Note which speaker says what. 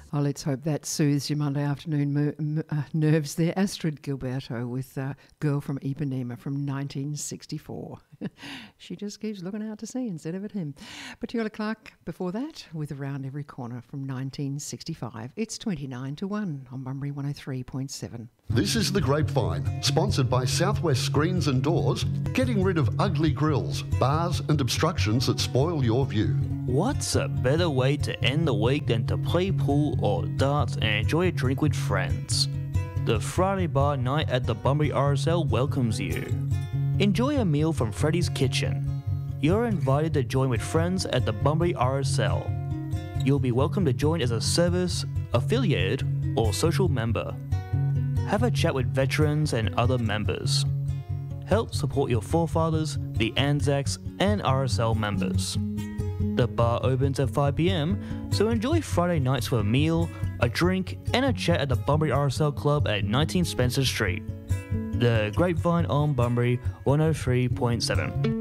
Speaker 1: Oh, let's hope that soothes your Monday afternoon nerves there. Astrid Gilberto with Girl from Ipanema from 1964. She just keeps looking out to sea instead of at him. Petula Clark before that with Around Every Corner from 1965. It's 29 to 1 on Bunbury 103.7.
Speaker 2: This is The Grapevine, sponsored by Southwest Screens and Doors, getting rid of ugly grills, bars and obstructions that spoil your view.
Speaker 3: What's a better way to end the week than to play pool or darts and enjoy a drink with friends? The Friday bar night at the Bunbury RSL welcomes you. Enjoy a meal from Freddy's Kitchen. You're invited to join with friends at the Bunbury RSL. You'll be welcome to join as a service, affiliated, or social member. Have a chat with veterans and other members. Help support your forefathers, the Anzacs, and RSL members. The bar opens at 5 p.m, so enjoy Friday nights with a meal, a drink, and a chat at the Bunbury RSL Club at 19 Spencer Street. The Grapevine on Bunbury 103.7.